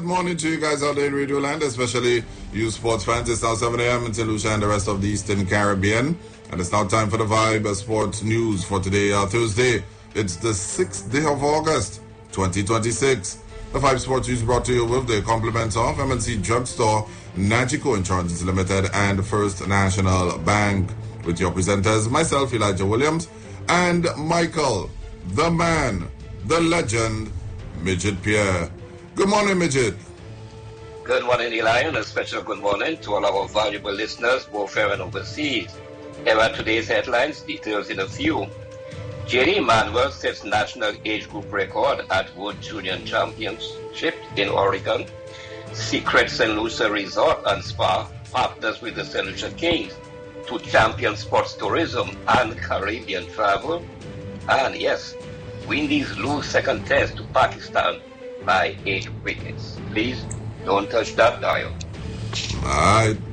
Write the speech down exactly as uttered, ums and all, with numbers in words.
good morning to you guys out there in Radio Land, especially you sports fans. It's now seven a.m. in Saint Lucia and the rest of the Eastern Caribbean. And it's now time for the Vibe Sports News for today, uh, Thursday. It's the sixth day of August, twenty twenty-six. The Vibe Sports News brought to you with the compliments of M N C Drugstore, Nagico Insurance Limited, and First National Bank. With your presenters, myself, Elijah Williams, and Michael, the man, the legend, Midget Pierre. Good morning, Midget. Good morning, Eli, and a special good morning to all our valuable listeners, both here and overseas. Here are today's headlines, details in a few. J D Manuel sets national age group record at World Junior Championship in Oregon. Secret Saint Lucia Resort and Spa partners with the Saint Lucia Kings to champion sports tourism and Caribbean travel. And yes, Windies lose second test to Pakistan by eight wickets. Please don't touch that dial. All right.